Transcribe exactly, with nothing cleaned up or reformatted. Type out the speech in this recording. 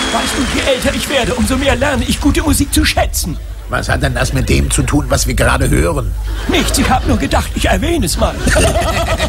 Weißt du, je älter ich werde, umso mehr lerne ich gute Musik zu schätzen. Was hat denn das mit dem zu tun, was wir gerade hören? Nichts, ich habe nur gedacht, ich erwähne es mal.